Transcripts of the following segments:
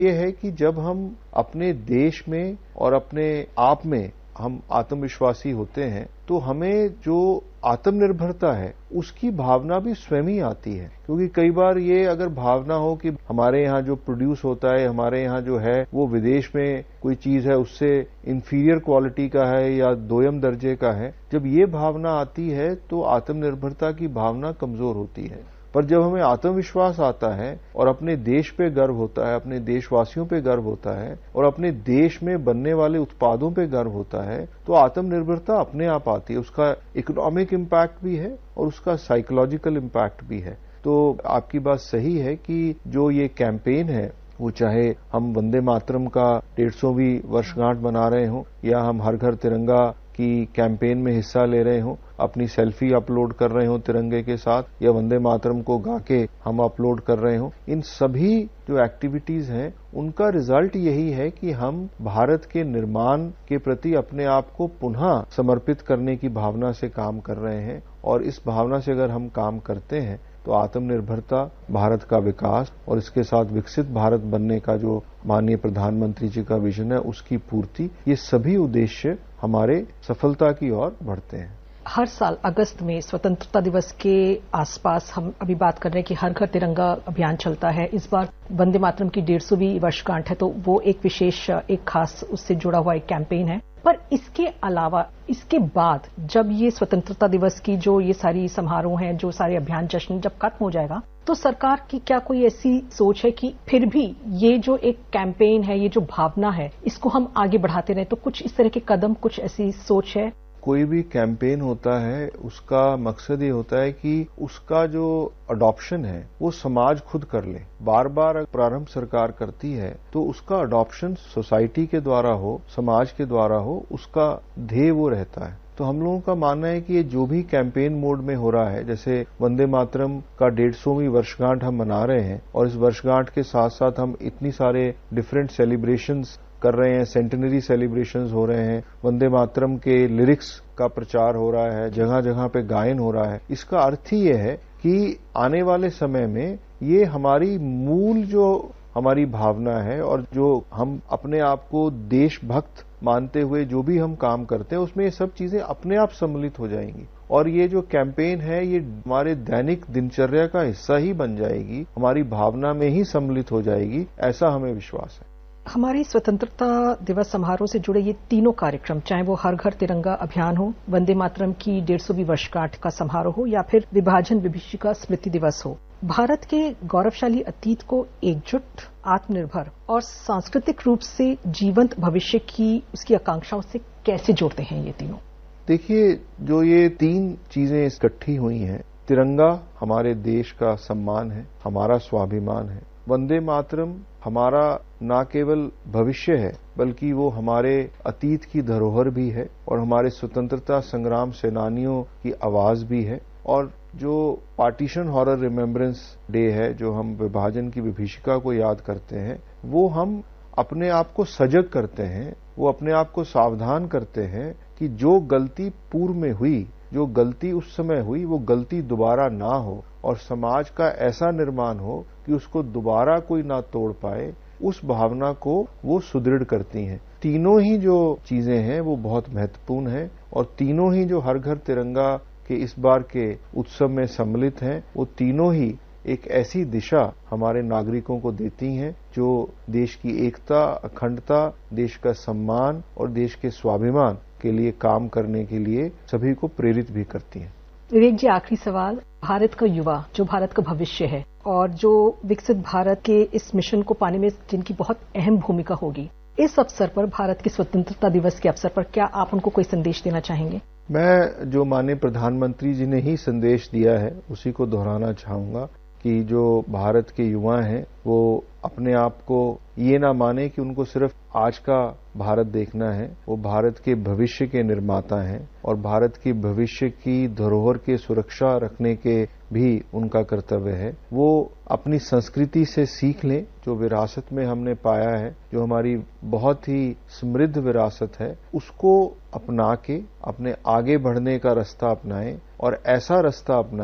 ये है कि जब हम अपने देश में और अपने आप में हम आत्मविश्वासी होते हैं तो हमें जो आत्मनिर्भरता है उसकी भावना भी स्वयं ही आती है। क्योंकि कई बार ये अगर भावना हो कि हमारे यहाँ जो प्रोड्यूस होता है, हमारे यहाँ जो है वो विदेश में कोई चीज है उससे इंफीरियर क्वालिटी का है या दोयम दर्जे का है, जब ये भावना आती है तो आत्मनिर्भरता की भावना कमजोर होती है। पर जब हमें आत्मविश्वास आता है और अपने देश पे गर्व होता है, अपने देशवासियों पे गर्व होता है और अपने देश में बनने वाले उत्पादों पे गर्व होता है तो आत्मनिर्भरता अपने आप आती है। उसका इकोनॉमिक इम्पैक्ट भी है और उसका साइकोलॉजिकल इम्पैक्ट भी है। तो आपकी बात सही है कि जो ये कैंपेन है वो चाहे हम वंदे मातरम का 150वीं वर्षगांठ मना रहे हों या हम हर घर तिरंगा की कैंपेन में हिस्सा ले रहे हों, अपनी सेल्फी अपलोड कर रहे हों तिरंगे के साथ या वंदे मातरम को गा के हम अपलोड कर रहे हों, इन सभी जो एक्टिविटीज हैं उनका रिजल्ट यही है कि हम भारत के निर्माण के प्रति अपने आप को पुनः समर्पित करने की भावना से काम कर रहे हैं। और इस भावना से अगर हम काम करते हैं तो आत्मनिर्भरता, भारत का विकास और इसके साथ विकसित भारत बनने का जो माननीय प्रधानमंत्री जी का विजन है उसकी पूर्ति, ये सभी उद्देश्य हमारे सफलता की ओर बढ़ते हैं। हर साल अगस्त में स्वतंत्रता दिवस के आसपास हम अभी बात कर रहे हैं कि हर घर तिरंगा अभियान चलता है। इस बार वंदे मातरम की 150वीं वर्षगांठ है तो वो एक विशेष, एक खास उससे जुड़ा हुआ एक कैंपेन है। पर इसके अलावा इसके बाद जब ये स्वतंत्रता दिवस की जो ये सारी समारोह हैं, जो सारे अभियान जश्न जब खत्म हो जाएगा तो सरकार की क्या कोई ऐसी सोच है कि फिर भी ये जो एक कैंपेन है, ये जो भावना है, इसको हम आगे बढ़ाते रहें? तो कुछ इस तरह के कदम, कुछ ऐसी सोच है? कोई भी कैंपेन होता है उसका मकसद ये होता है कि उसका जो अडॉप्शन है वो समाज खुद कर ले। बार बार प्रारंभ सरकार करती है तो उसका अडॉप्शन सोसाइटी के द्वारा हो, समाज के द्वारा हो, उसका ध्येय वो रहता है। तो हम लोगों का मानना है कि ये जो भी कैंपेन मोड में हो रहा है, जैसे वंदे मातरम का 150वीं वर्षगांठ हम मना रहे हैं और इस वर्षगांठ के साथ साथ हम इतनी सारे डिफरेंट सेलिब्रेशंस कर रहे हैं, सेंटिनरी सेलिब्रेशंस हो रहे हैं, वंदे मातरम के लिरिक्स का प्रचार हो रहा है, जगह जगह पे गायन हो रहा है। इसका अर्थ ही ये है कि आने वाले समय में ये हमारी मूल जो हमारी भावना है और जो हम अपने आप को देशभक्त मानते हुए जो भी हम काम करते हैं उसमें ये सब चीजें अपने आप सम्मिलित हो जाएंगी और ये जो कैंपेन है ये हमारे दैनिक दिनचर्या का हिस्सा ही बन जाएगी, हमारी भावना में ही सम्मिलित हो जाएगी, ऐसा हमें विश्वास है। हमारी स्वतंत्रता दिवस समारोह से जुड़े ये तीनों कार्यक्रम, चाहे वो हर घर तिरंगा अभियान हो, वंदे मातरम की 150वीं वर्षगांठ का समारोह हो या फिर विभाजन विभीषिका स्मृति दिवस हो, भारत के गौरवशाली अतीत को एकजुट, आत्मनिर्भर और सांस्कृतिक रूप से जीवंत भविष्य की उसकी आकांक्षाओं से कैसे जोड़ते हैं ये तीनों? देखिए, जो ये तीन चीजें इकट्ठी हुई हैं, तिरंगा हमारे देश का सम्मान है, हमारा स्वाभिमान है। वंदे मातरम हमारा न केवल भविष्य है बल्कि वो हमारे अतीत की धरोहर भी है और हमारे स्वतंत्रता संग्राम सेनानियों की आवाज भी है। और जो पार्टीशन हॉरर रिमेम्बरेंस डे है, जो हम विभाजन की विभीषिका को याद करते हैं, वो हम अपने आप को सजग करते हैं, वो अपने आप को सावधान करते हैं कि जो गलती पूर्व में हुई, जो गलती उस समय हुई, वो गलती दोबारा ना हो और समाज का ऐसा निर्माण हो कि उसको दोबारा कोई ना तोड़ पाए। उस भावना को वो सुदृढ़ करती हैं। तीनों ही जो चीजें हैं वो बहुत महत्वपूर्ण हैं और तीनों ही जो हर घर तिरंगा के इस बार के उत्सव में सम्मिलित हैं, वो तीनों ही एक ऐसी दिशा हमारे नागरिकों को देती हैं जो देश की एकता, अखंडता, देश का सम्मान और देश के स्वाभिमान के लिए काम करने के लिए सभी को प्रेरित भी करती हैं। विवेक जी, आखिरी सवाल, भारत का युवा जो भारत का भविष्य है और जो विकसित भारत के इस मिशन को पाने में जिनकी बहुत अहम भूमिका होगी, इस अवसर पर, भारत के स्वतंत्रता दिवस के अवसर पर, क्या आप उनको कोई संदेश देना चाहेंगे? मैं जो माननीय प्रधानमंत्री जी ने ही संदेश दिया है उसी को दोहराना चाहूंगा कि जो भारत के युवा हैं वो अपने आप को ये ना माने कि उनको सिर्फ आज का भारत देखना है। वो भारत के भविष्य के निर्माता हैं और भारत की भविष्य की धरोहर की सुरक्षा रखने के भी उनका कर्तव्य है। वो अपनी संस्कृति से सीख लें, जो विरासत में हमने पाया है, जो हमारी बहुत ही समृद्ध विरासत है, उसको अपना के अपने आगे बढ़ने का रास्ता अपनाएं और ऐसा रास्ता अपनाएं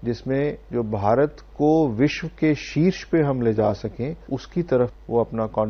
जिसमें जो भारत को विश्व के शीर्ष पे हम ले जा सकें, उसकी तरफ वो अपना